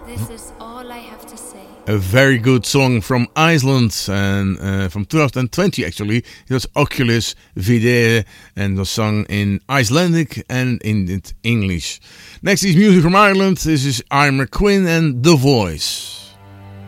This is all I have to say. A very good song from Iceland and from 2020 actually. It was Oculus Videre and was sung in Icelandic and in English. Next is music from Ireland. This is Irma Quinn and The Voice.